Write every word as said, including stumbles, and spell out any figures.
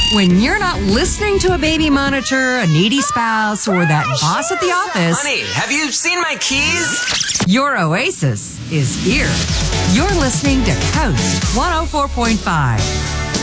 When you're not listening to a baby monitor, a needy spouse, or that boss at the office, Honey, have you seen my keys? your oasis is here. You're listening to Coast one oh four point five.